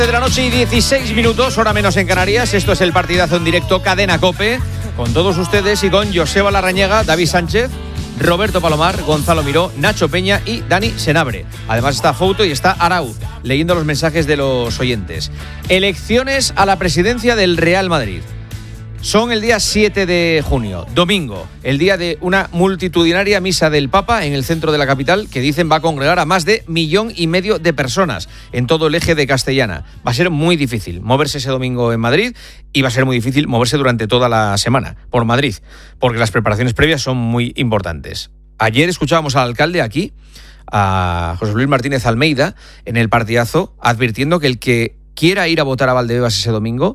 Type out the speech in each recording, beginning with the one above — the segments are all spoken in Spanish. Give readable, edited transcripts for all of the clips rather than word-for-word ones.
De la noche y 16 minutos, hora menos en Canarias. Esto es el partidazo en directo Cadena COPE, con todos ustedes y con Joseba Larrañaga, David Sánchez, Roberto Palomar, Gonzalo Miró, Nacho Peña y Dani Senabre. Además está Fouto y está Arauz, leyendo los mensajes de los oyentes. Elecciones a la presidencia del Real Madrid. Son el día 7 de junio, domingo, el día de una multitudinaria misa del Papa en el centro de la capital que dicen va a congregar a más de 1,5 millones de personas en todo el eje de Castellana. Va a ser muy difícil moverse ese domingo en Madrid y va a ser muy difícil moverse durante toda la semana por Madrid, porque las preparaciones previas son muy importantes. Ayer escuchábamos al alcalde aquí, a José Luis Martínez Almeida, en el partidazo, advirtiendo que el que quiera ir a votar a Valdebebas ese domingo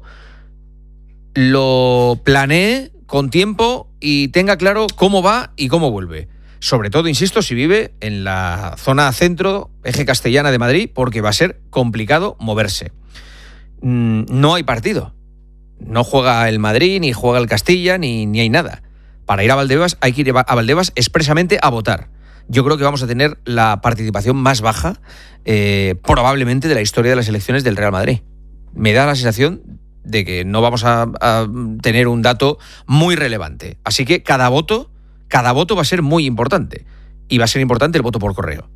lo planee con tiempo y tenga claro cómo va y cómo vuelve. Sobre todo, insisto, si vive en la zona centro, eje Castellana de Madrid, porque va a ser complicado moverse. No hay partido. No juega el Madrid, ni juega el Castilla, ni hay nada. Para ir a Valdebebas hay que ir a Valdebebas expresamente a votar. Yo creo que vamos a tener la participación más baja, probablemente, de la historia de las elecciones del Real Madrid. Me da la sensación de que no vamos a tener un dato muy relevante. Así que cada voto va a ser muy importante. Y va a ser importante el voto por correo.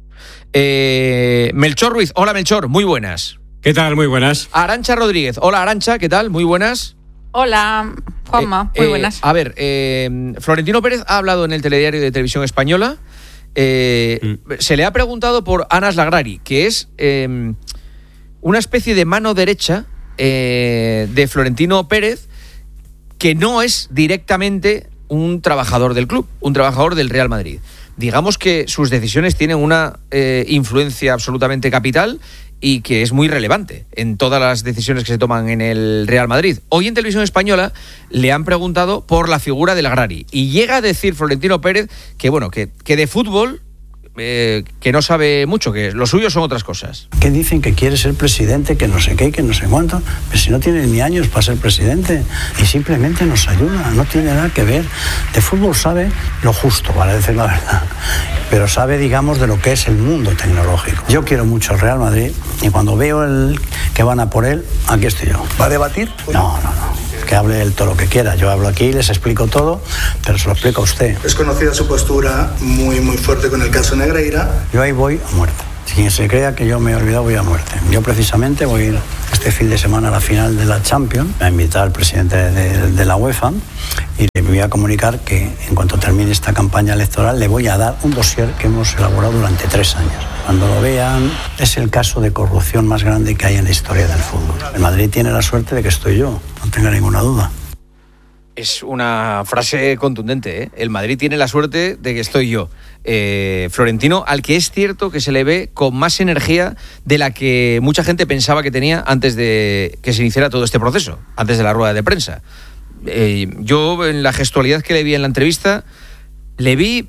Melchor Ruiz, hola Melchor, muy buenas. ¿Qué tal? Muy buenas. Arancha Rodríguez, hola Arancha, ¿qué tal? Muy buenas. Hola, Juanma, muy buenas. A ver, Florentino Pérez ha hablado en el telediario de Televisión Española. Se le ha preguntado por Anas Lagrari, que es una especie de mano derecha de Florentino Pérez, que no es directamente un trabajador del club, un trabajador del Real Madrid. Digamos que sus decisiones tienen una influencia absolutamente capital y que es muy relevante en todas las decisiones que se toman en el Real Madrid. Hoy en Televisión Española le han preguntado por la figura del Lagrari y llega a decir Florentino Pérez que, bueno, que de fútbol que no sabe mucho, que lo suyo son otras cosas. Que dicen que quiere ser presidente, que no sé qué, que no sé cuánto, pero si no tiene ni años para ser presidente y simplemente nos ayuda, no tiene nada que ver. De fútbol sabe lo justo, para decir la verdad, pero sabe, digamos, de lo que es el mundo tecnológico. Yo quiero mucho el Real Madrid y cuando veo que van a por él, aquí estoy yo. ¿Va a debatir? No. Que hable él todo lo que quiera. Yo hablo aquí, les explico todo, pero se lo explico a usted. Es conocida su postura muy fuerte con el caso Negreira. Yo ahí voy a muerte. Si quien se crea que yo me he olvidado, voy a muerte. Yo precisamente voy a ir este fin de semana a la final de la Champions, a invitar al presidente de la UEFA y le voy a comunicar que en cuanto termine esta campaña electoral le voy a dar un dossier que hemos elaborado durante 3 años. Cuando lo vean, es el caso de corrupción más grande que hay en la historia del fútbol. El Madrid tiene la suerte de que estoy yo, no tenga ninguna duda. Es una frase contundente, ¿eh? El Madrid tiene la suerte de que estoy yo. Florentino, al que es cierto que se le ve con más energía de la que mucha gente pensaba que tenía antes de que se iniciara todo este proceso, antes de la rueda de prensa. Yo, en la gestualidad que le vi en la entrevista, le vi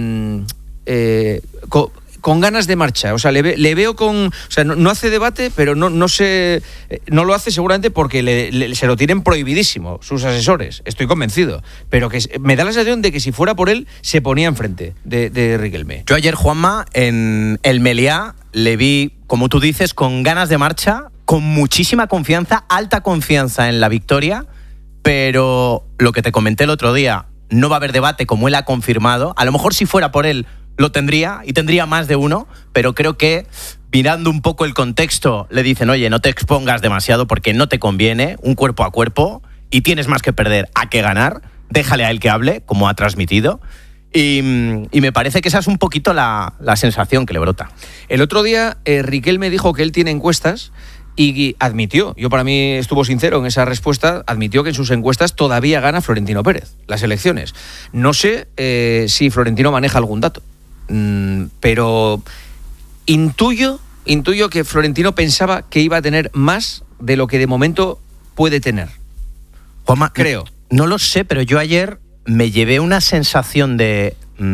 con ganas de marcha. O sea, le veo con... O sea, no hace debate, pero no lo hace seguramente porque se lo tienen prohibidísimo sus asesores. Estoy convencido. Pero que me da la sensación de que si fuera por él, se ponía enfrente de Riquelme. Yo ayer, Juanma, en el Meliá le vi, como tú dices, con ganas de marcha, con muchísima confianza, alta confianza en la victoria, pero lo que te comenté el otro día, no va a haber debate como él ha confirmado. A lo mejor si fuera por él lo tendría, y tendría más de uno, pero creo que mirando un poco el contexto le dicen, oye, no te expongas demasiado porque no te conviene, un cuerpo a cuerpo, y tienes más que perder a que ganar, déjale a él que hable, como ha transmitido, y me parece que esa es un poquito la sensación que le brota. El otro día Riquelme dijo que él tiene encuestas y admitió, yo para mí estuvo sincero en esa respuesta, admitió que en sus encuestas todavía gana Florentino Pérez las elecciones. No sé si Florentino maneja algún dato. Pero intuyo que Florentino pensaba que iba a tener más de lo que de momento puede tener. Juanma, creo. No lo sé, pero yo ayer me llevé una sensación de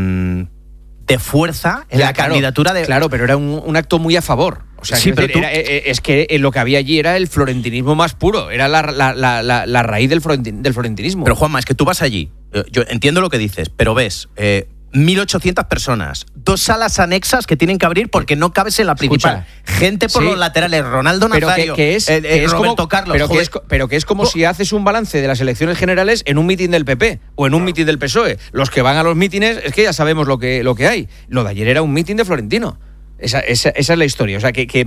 fuerza en la candidatura de... Claro, pero era un acto muy a favor. O sea, sí, pero decir, es que lo que había allí era el florentinismo más puro, era la raíz del florentinismo. Pero Juanma, es que tú vas allí, yo entiendo lo que dices, pero ves... 1.800 personas, 2 salas anexas que tienen que abrir porque no cabes en la principal. Gente por los laterales, Ronaldo Nazario, Roberto Carlos. Pero que es como si haces un balance de las elecciones generales en un mitin del PP o en un mitin del PSOE. Los que van a los mítines es que ya sabemos lo que hay. Lo de ayer era un mitin de Florentino. Esa es la historia. O sea, que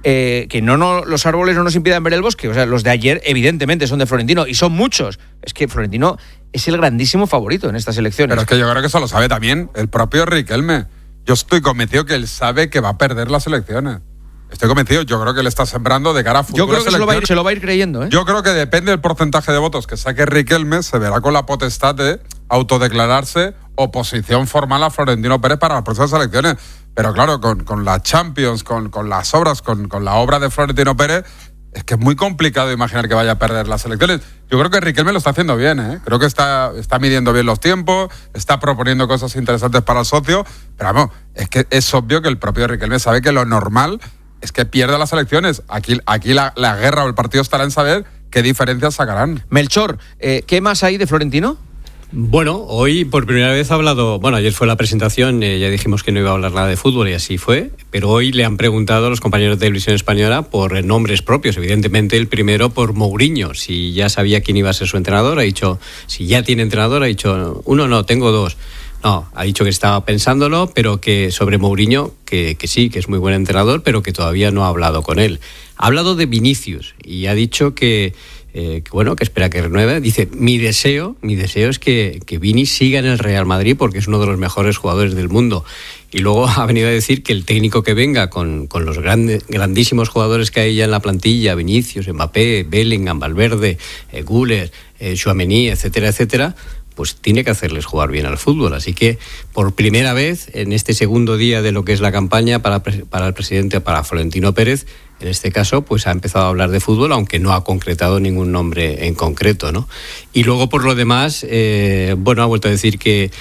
los árboles no nos impidan ver el bosque. O sea, los de ayer evidentemente son de Florentino y son muchos. Es que Florentino es el grandísimo favorito en estas elecciones. Pero es que yo creo que eso lo sabe también el propio Riquelme. Yo estoy convencido que él sabe que va a perder las elecciones. Estoy convencido. Yo creo que le está sembrando de cara a futuras elecciones. Yo creo que se lo va a ir creyendo. Yo creo que depende del porcentaje de votos que saque Riquelme, se verá con la potestad de autodeclararse oposición formal a Florentino Pérez para las próximas elecciones. Pero claro, con la Champions, con las obras, con la obra de Florentino Pérez, es que es muy complicado imaginar que vaya a perder las elecciones. Yo creo que Riquelme lo está haciendo bien, ¿eh? Creo que está midiendo bien los tiempos, está proponiendo cosas interesantes para el socio, pero vamos, es que es obvio que el propio Riquelme sabe que lo normal es que pierda las elecciones. Aquí la guerra o el partido estará en saber qué diferencias sacarán. Melchor, ¿qué más hay de Florentino? Bueno, hoy por primera vez ha hablado, ayer fue la presentación, ya dijimos que no iba a hablar nada de fútbol y así fue, pero hoy le han preguntado a los compañeros de Televisión Española por nombres propios, evidentemente el primero por Mourinho, si ya sabía quién iba a ser su entrenador, ha dicho, si ya tiene entrenador, ha dicho, uno no, tengo 2. No, ha dicho que estaba pensándolo, pero que sobre Mourinho, que sí, que es muy buen entrenador, pero que todavía no ha hablado con él. Ha hablado de Vinicius y ha dicho que espera que renueve. Dice, mi deseo es que Vini siga en el Real Madrid porque es uno de los mejores jugadores del mundo. Y luego ha venido a decir que el técnico que venga con los grandísimos jugadores que hay ya en la plantilla, Vinicius, Mbappé, Bellingham, Valverde, Güler, Tchouaméni, etcétera, etcétera, pues tiene que hacerles jugar bien al fútbol. Así que por primera vez en este segundo día de lo que es la campaña para el presidente, para Florentino Pérez, en este caso, pues ha empezado a hablar de fútbol, aunque no ha concretado ningún nombre en concreto, ¿no? Y luego, por lo demás, ha vuelto a decir que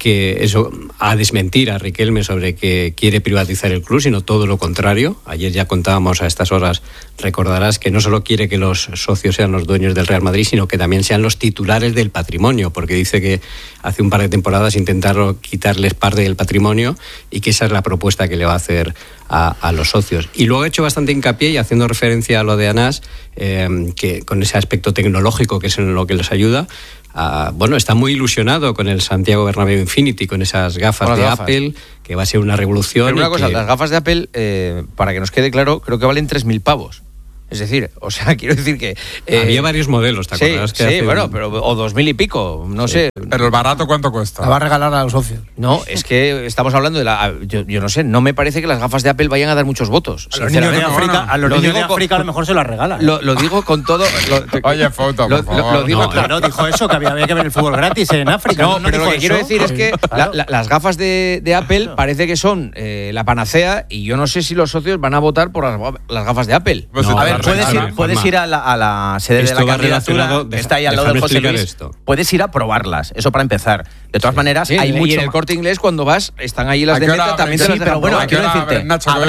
eso, a desmentir a Riquelme sobre que quiere privatizar el club, sino todo lo contrario. Ayer ya contábamos a estas horas, recordarás que no solo quiere que los socios sean los dueños del Real Madrid, sino que también sean los titulares del patrimonio, porque dice que hace un par de temporadas intentaron quitarles parte del patrimonio y que esa es la propuesta que le va a hacer a los socios. Y luego ha hecho bastante hincapié, y haciendo referencia a lo de Anas, que con ese aspecto tecnológico que es en lo que les ayuda, está muy ilusionado con el Santiago Bernabéu Infinity, con esas gafas de Apple, que va a ser una revolución. Pero una cosa, las gafas de Apple, para que nos quede claro, creo que valen 3.000 pavos. Es decir, quiero decir que... había varios modelos, ¿te acuerdas? Sí, o 2.000 y pico, no sé. Pero el barato, ¿cuánto cuesta? La va a regalar a los socios. No, es que estamos hablando de yo no sé, no me parece que las gafas de Apple vayan a dar muchos votos. A los niños de África a lo mejor se las regala. Lo digo con todo... Oye, foto, por favor. Lo digo, claro, dijo eso, que había que ver el fútbol gratis en África. No, pero lo que quiero decir es que las gafas de Apple parece que son la panacea, y yo no sé si los socios van a votar por las gafas de Apple. Pues a ver, puedes ir a la sede de la candidatura, que está ahí al lado del José Luis. Puedes ir a probarlas, eso para empezar. De todas maneras, hay mucho. Y en el Corte Inglés, cuando vas, están ahí las de Meta, también te las dejan. Pero bueno, quiero decirte,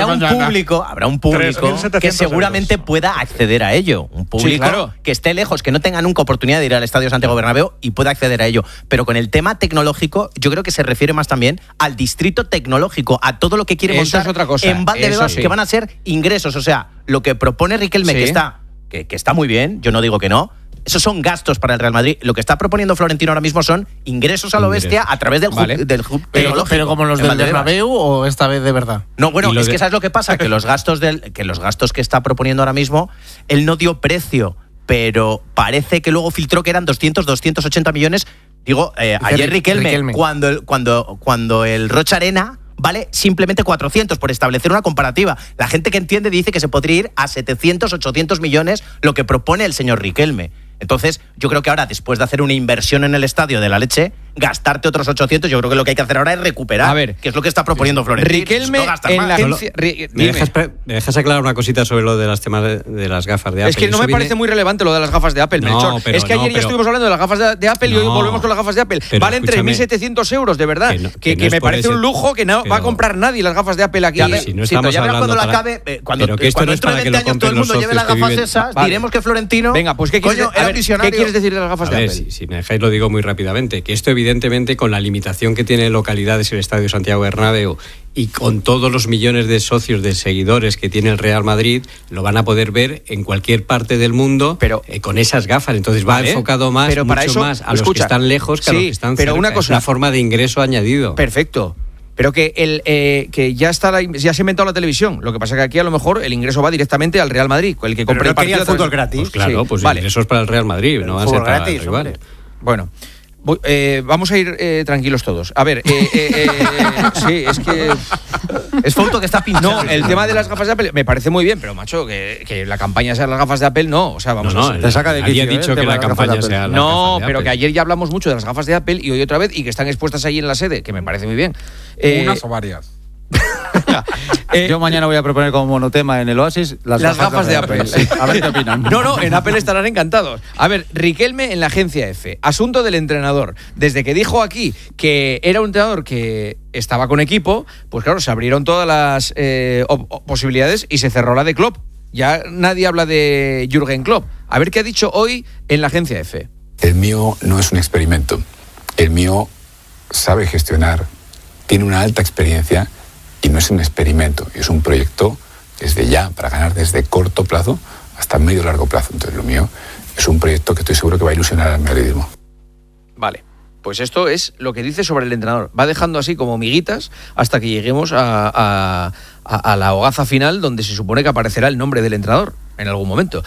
habrá un público que seguramente pueda acceder a ello. Un público que esté lejos, que no tenga nunca oportunidad de ir al Estadio Santiago Bernabéu y pueda acceder a ello. Pero con el tema tecnológico, yo creo que se refiere más también al distrito tecnológico, a todo lo que quiere montar en Valdebebas, que van a ser ingresos. O sea, lo que propone Riquelme, que está muy bien, yo no digo que no, esos son gastos para el Real Madrid. Lo que está proponiendo Florentino ahora mismo son ingresos a lo bestia a través del hub tecnológico. Pero como los del Bernabéu, o esta vez de verdad. No, bueno, es que ¿sabes lo que pasa? Que los gastos que está proponiendo ahora mismo, él no dio precio, pero parece que luego filtró que eran 280 millones. Digo, ayer Riquelme. Cuando el Rocha Arena vale simplemente 400, por establecer una comparativa. La gente que entiende dice que se podría ir a 700, 800 millones, lo que propone el señor Riquelme. Entonces, yo creo que ahora, después de hacer una inversión en el estadio de la leche, gastarte otros 800, yo creo que lo que hay que hacer ahora es recuperar, que es lo que está proponiendo Florentino. Riquelme no en la agencia... ¿Me dejas aclarar una cosita sobre lo de los temas de las gafas de Apple? Es que no me parece muy relevante lo de las gafas de Apple, Melchor. Es que ayer ya estuvimos hablando de las gafas de Apple y hoy volvemos con las gafas de Apple. Valen 3.700 euros, de verdad. Que me parece un lujo que no va a comprar nadie las gafas de Apple aquí. Ya verás cuando la acabe, cuando dentro de 20 años todo el mundo lleve las gafas esas, diremos que Florentino... Venga, pues ¿qué quieres decir de las gafas de Apple? Si me dejáis lo digo muy rápidamente, que esto evidentemente, con la limitación que tiene localidades el Estadio Santiago Bernabéu y con todos los millones de socios, de seguidores que tiene el Real Madrid, lo van a poder ver en cualquier parte del mundo, pero con esas gafas. Entonces va enfocado más, pero para mucho eso, más a los que están lejos que a los que están cerca. Una cosa, es una forma de ingreso añadido. Perfecto. Pero que que ya se ha inventado la televisión. Lo que pasa es que aquí a lo mejor el ingreso va directamente al Real Madrid, el que compre el partido. ¿El fútbol gratis? Pues claro, pues vale. Ingresos para el Real Madrid, no va a ser para el rival. Bueno. Vamos a ir tranquilos todos. A ver, sí, es que... Es foto que está pinchado. No, el tema de las gafas de Apple me parece muy bien, pero macho, que la campaña sea las gafas de Apple, no. O sea, vamos a ver. Te saca de quicio, dicho que la campaña sea la no, gafa de pero Apple. que ayer ya hablamos mucho de las gafas de Apple y hoy otra vez, y que están expuestas ahí en la sede, que me parece muy bien. Unas o varias. Yo mañana voy a proponer como monotema en el Oasis las gafas de Apple. Sí. A ver qué opinan. No, en Apple estarán encantados. A ver, Riquelme en la agencia F. Asunto del entrenador. Desde que dijo aquí que era un entrenador que estaba con equipo, pues claro, se abrieron todas las posibilidades y se cerró la de Klopp. Ya nadie habla de Jürgen Klopp. A ver qué ha dicho hoy en la agencia F. El mío no es un experimento. El mío sabe gestionar, tiene una alta experiencia y no es un experimento, es un proyecto desde ya, para ganar desde corto plazo hasta medio y largo plazo. Entonces lo mío es un proyecto que estoy seguro que va a ilusionar al madridismo. Vale, pues esto es lo que dice sobre el entrenador. Va dejando así como miguitas hasta que lleguemos a la hogaza final, donde se supone que aparecerá el nombre del entrenador en algún momento.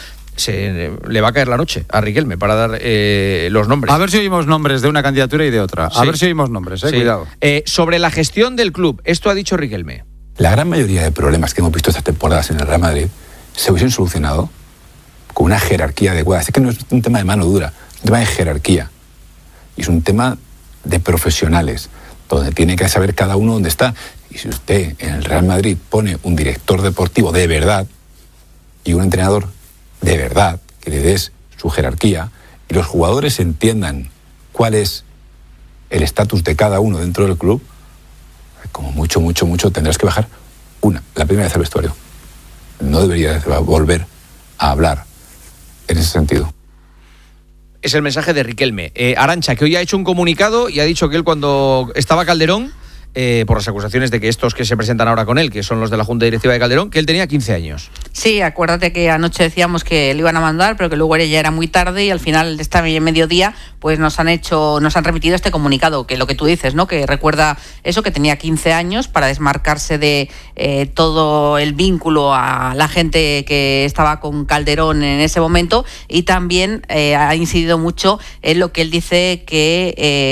Le va a caer la noche a Riquelme para dar los nombres. A ver si oímos nombres de una candidatura y de otra. A ver si oímos nombres, sí. Cuidado. Sobre la gestión del club, esto ha dicho Riquelme. La gran mayoría de problemas que hemos visto estas temporadas en el Real Madrid se hubiesen solucionado con una jerarquía adecuada. Es que no es un tema de mano dura, es un tema de jerarquía. Y es un tema de profesionales, donde tiene que saber cada uno dónde está. Y si usted en el Real Madrid pone un director deportivo de verdad y un entrenador de verdad, que le des su jerarquía y los jugadores entiendan cuál es el estatus de cada uno dentro del club, como mucho tendrás que bajar la primera vez al vestuario. No debería volver a hablar en ese sentido. Es el mensaje de Riquelme. Arantxa, que hoy ha hecho un comunicado y ha dicho que él, cuando estaba Calderón, por las acusaciones de que estos que se presentan ahora con él, que son los de la Junta Directiva de Calderón, que él tenía 15 años. Sí, acuérdate que anoche decíamos que le iban a mandar, pero que luego ya era muy tarde y al final de esta mediodía pues nos han remitido este comunicado, que lo que tú dices, ¿no? Que recuerda eso, que tenía 15 años para desmarcarse de todo el vínculo a la gente que estaba con Calderón en ese momento, y también ha incidido mucho en lo que él dice que